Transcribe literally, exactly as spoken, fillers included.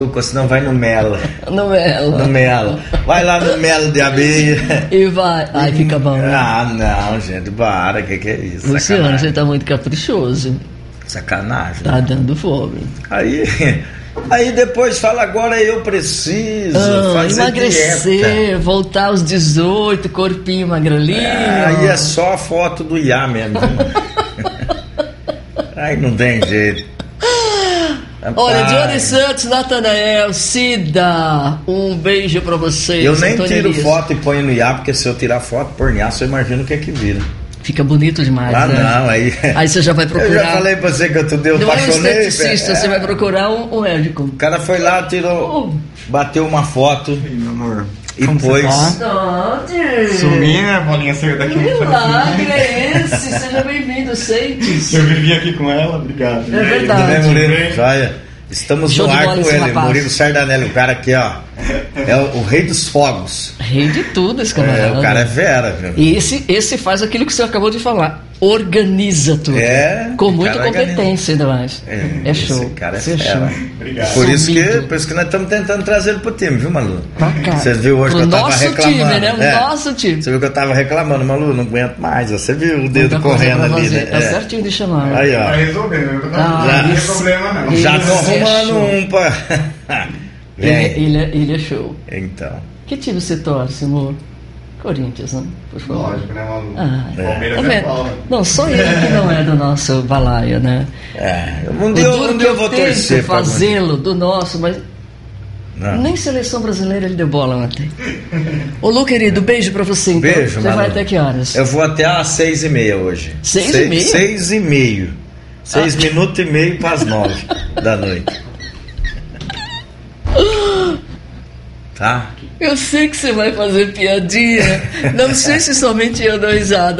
senão vai no melo. No melo. No melo. Vai lá no melo de abelha. E vai. Ai, fica bom. Né? Ah, não, gente, para, que que é isso? Luciano, sacanagem. você tá muito caprichoso. Sacanagem. Tá dando fome. Aí, aí depois fala, agora eu preciso ah, fazer emagrecer, dieta. voltar aos dezoito, corpinho magrelinho. É, aí é só a foto do Iá mesmo. Aí não tem jeito. Olha, Johnny Santos, Natanael, Cida, um beijo pra vocês. Eu nem Antônio tiro Elias. foto e ponho no Iá, porque se eu tirar foto por Iá, você imagina o que é que vira. Fica bonito demais, Ah, né? não, aí... Aí você já vai procurar... Eu já falei pra você que eu tudo eu não apaixonei. é um esteticista, é. você vai procurar um, um médico. O cara foi lá, tirou, bateu uma foto. Sim, meu amor. E Como pôs... você tá? Sumi, né? A bolinha saiu daqui. Que milagre é esse? Seja bem-vindo, Seites. Eu vivi aqui com ela, obrigado. É verdade. Né, Murilo? Joia. Estamos Show no de ar bola com esse ele, rapaz. Murilo Sardanelli, o cara aqui, ó. É o, o rei dos fogos. Rei de tudo esse É, camarada. o cara é fera, viu? E esse, esse faz aquilo que você acabou de falar. Organiza tudo. É, Com o muita cara competência ainda mais. É, É esse show. cara é Esse fera. show. Obrigado. Por isso, que, Sumido. por isso que nós estamos tentando trazer ele pro time, viu, Malu? Pra cá. Você viu hoje Pro que eu tava nosso reclamando. time, né? O É. nosso time. Você viu que eu tava reclamando, Malu, não aguento mais. Você viu o dedo Muita coisa correndo pra ali, fazer. né? Tá É. certinho de chamar. Aí, Tá ó. resolvendo. Não Ah, tem isso- problema, não. Já Isso tô é arrumando show. um pra. Ele, Vem. ele, é- ele é show. Então. Que time você torce, amor? Corinthians, né? Por favor. Lógico, né, Malu? Ah, Palmeiras tá é vendo? Paula. Não, só ele que não é do nosso balaio, né? É. Um O dia, duro um que dia eu eu vou tento torcer pra fazê-lo do nosso, mas Não. nem seleção brasileira ele deu bola ontem. Ô Lu, querido, beijo pra você então. Beijo, Você Malu. vai até que horas? Eu vou até às seis e meia hoje. Seis e seis, meia? Seis e meio. Seis Ah. minutos e meio para as nove da noite. Tá? Eu sei que você vai fazer piadinha. Não sei se somente eu dou risada.